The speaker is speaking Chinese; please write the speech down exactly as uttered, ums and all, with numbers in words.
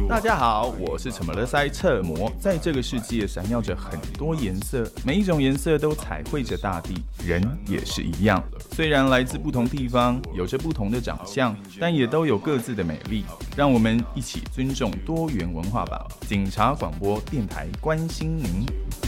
大家好，我是陈么勒塞侧魔，在这个世界闪耀着很多颜色，每一种颜色都彩绘着大地，人也是一样。虽然来自不同地方，有着不同的长相，但也都有各自的美丽。让我们一起尊重多元文化吧。警察广播电台关心您。